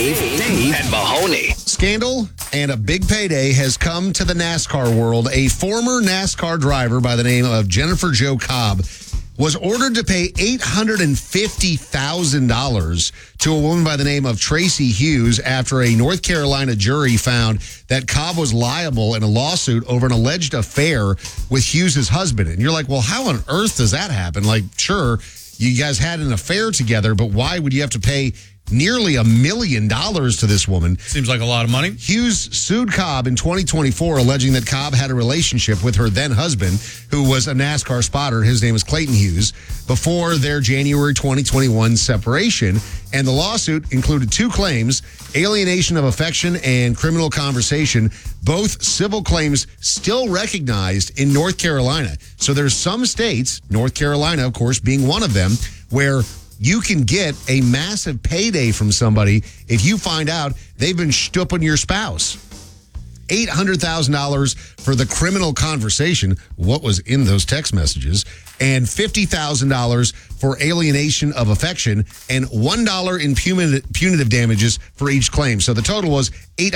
Dave, and Mahoney. Scandal and a big payday has come to the NASCAR world. A former NASCAR driver by the name of Jennifer Jo Cobb was ordered to pay $850,000 to a woman by the name of Tracy Hughes after a North Carolina jury found that Cobb was liable in a lawsuit over an alleged affair with Hughes' husband. And you're like, well, how on earth does that happen? Like, sure, you guys had an affair together, but why would you have to pay nearly $1 million to this woman? Seems like a lot of money. Hughes sued Cobb in 2024, alleging that Cobb had a relationship with her then husband, who was a NASCAR spotter. His name is Clayton Hughes, before their January 2021 separation. And the lawsuit included two claims: alienation of affection and criminal conversation, both civil claims still recognized in North Carolina. So there's some states, North Carolina, of course, being one of them, where you can get a massive payday from somebody if you find out they've been stooping your spouse. $800,000 for the criminal conversation, what was in those text messages, and $50,000 for alienation of affection, and $1 in punitive damages for each claim. So the total was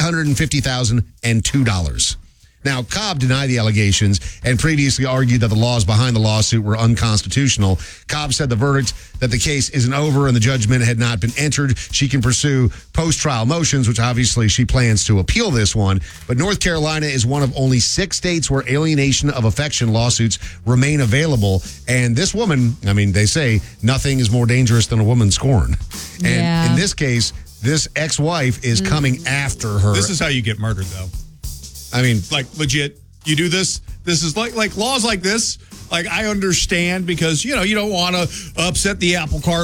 $850,002. Now, Cobb denied the allegations and previously argued that the laws behind the lawsuit were unconstitutional. Cobb said the verdict that the case isn't over and the judgment had not been entered. She can pursue post-trial motions, which obviously she plans to appeal this one. But North Carolina is one of only 6 states where alienation of affection lawsuits remain available. And this woman, I mean, they say nothing is more dangerous than a woman scorned. And in this case, this ex-wife is coming after her. This is how you get murdered, though. I mean, like, legit, you do this. This is like laws like this. Like, I understand because, you don't want to upset the apple cart.